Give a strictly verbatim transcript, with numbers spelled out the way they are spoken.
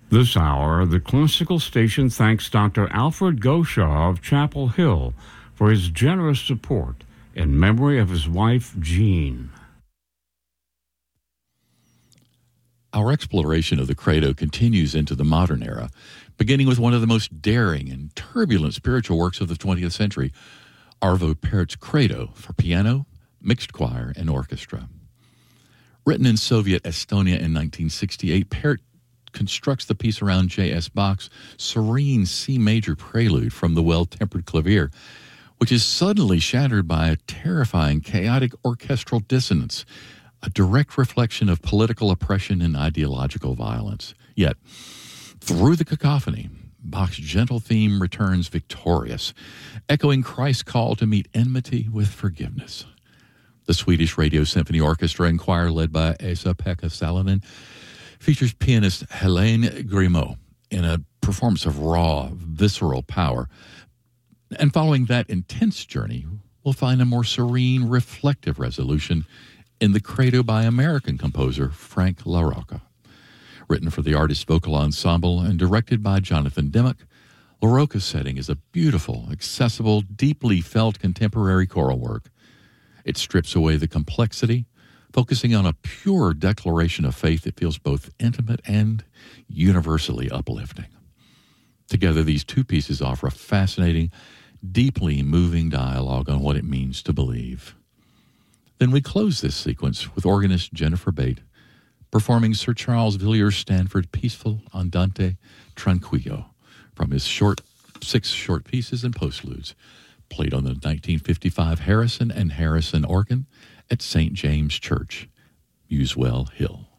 This hour, the Clinical Station thanks Doctor Alfred Goshaw of Chapel Hill for his generous support in memory of his wife, Jean. Our exploration of the Credo continues into the modern era, beginning with one of the most daring and turbulent spiritual works of the twentieth century, Arvo Pärt's Credo for piano, mixed choir, and orchestra. Written in Soviet Estonia in nineteen sixty-eight, Pärt constructs the piece around J S. Bach's serene C major prelude from the Well-Tempered Clavier, which is suddenly shattered by a terrifying, chaotic orchestral dissonance, a direct reflection of political oppression and ideological violence. Yet, through the cacophony, Bach's gentle theme returns victorious, echoing Christ's call to meet enmity with forgiveness. The Swedish Radio Symphony Orchestra and choir, led by Esa-Pekka Salonen, features pianist Helene Grimaud in a performance of raw, visceral power. And following that intense journey, we'll find a more serene, reflective resolution in the Credo by American composer Frank LaRocca. Written for the Artist Vocal Ensemble and directed by Jonathan Dimock, LaRocca's setting is a beautiful, accessible, deeply felt contemporary choral work. It strips away the complexity, focusing on a pure declaration of faith that feels both intimate and universally uplifting. Together, these two pieces offer a fascinating, deeply moving dialogue on what it means to believe. Then we close this sequence with organist Jennifer Bate performing Sir Charles Villiers Stanford Peaceful Andante Tranquillo from his short six short pieces and postludes, played on the nineteen fifty-five Harrison and Harrison organ at Saint James Church, Muswell Hill.